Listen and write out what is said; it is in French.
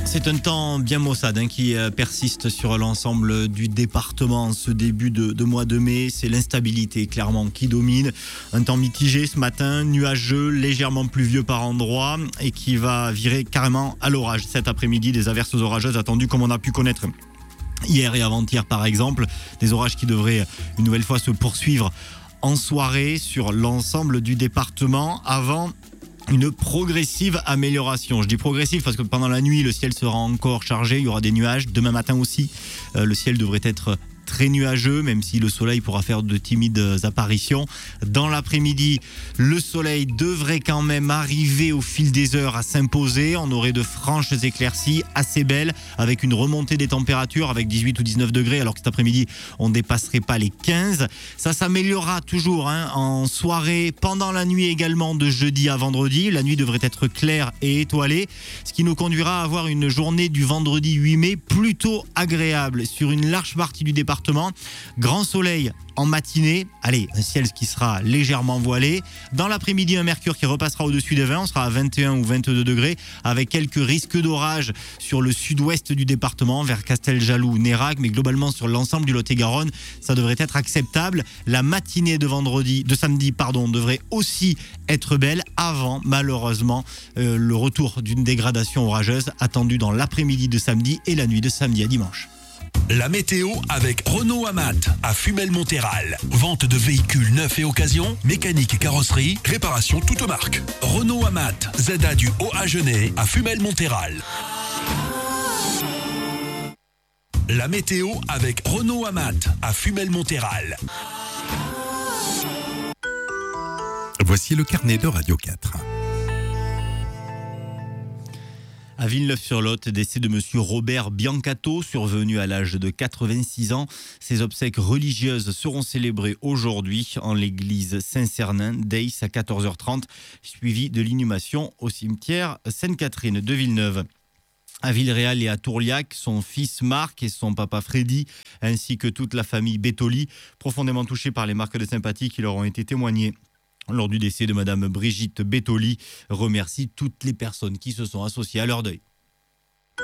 C'est un temps bien maussade qui persiste sur l'ensemble du département en ce début de mois de mai. C'est l'instabilité clairement qui domine. Un temps mitigé ce matin, nuageux, légèrement pluvieux par endroits et qui va virer carrément à l'orage. Cet après-midi, des averses orageuses attendues comme on a pu connaître hier et avant-hier par exemple. Des orages qui devraient une nouvelle fois se poursuivre en soirée sur l'ensemble du département avant une progressive amélioration. Je dis progressive parce que pendant la nuit, le ciel sera encore chargé, il y aura des nuages. Demain matin aussi, le ciel devrait être très nuageux, même si le soleil pourra faire de timides apparitions. Dans l'après-midi, le soleil devrait quand même arriver au fil des heures à s'imposer. On aurait de franches éclaircies assez belles avec une remontée des températures avec 18 ou 19 degrés, alors que cet après-midi, on ne dépasserait pas les 15. Ça s'améliorera toujours en soirée, pendant la nuit également de jeudi à vendredi. La nuit devrait être claire et étoilée, ce qui nous conduira à avoir une journée du vendredi 8 mai plutôt agréable sur une large partie du département. Grand soleil en matinée, un ciel qui sera légèrement voilé. Dans l'après-midi, un mercure qui repassera au-dessus des 20, on sera à 21 ou 22 degrés, avec quelques risques d'orage sur le sud-ouest du département, vers Casteljaloux, Nérac, mais globalement sur l'ensemble du Lot-et-Garonne, ça devrait être acceptable. La matinée de samedi, devrait aussi être belle, avant malheureusement le retour d'une dégradation orageuse attendue dans l'après-midi de samedi et la nuit de samedi à dimanche. La météo avec Renault Amat à Fumel-Montéral. Vente de véhicules neufs et occasion, mécanique et carrosserie, réparation toute marque. Renault Amat, ZA du Haut-Agenais à Fumel-Montéral. La météo avec Renault Amat à Fumel-Montéral. Voici le carnet de Radio 4. À Villeneuve-sur-Lot, décès de monsieur Robert Biancato, survenu à l'âge de 86 ans. Ses obsèques religieuses seront célébrées aujourd'hui en l'église Saint-Cernin d'Aix à 14h30, suivi de l'inhumation au cimetière Sainte-Catherine de Villeneuve. À Villeréal et à Tourliac, son fils Marc et son papa Freddy, ainsi que toute la famille Bétoli, profondément touchés par les marques de sympathie qui leur ont été témoignées lors du décès de madame Brigitte Bétoli, remercie toutes les personnes qui se sont associées à leur deuil.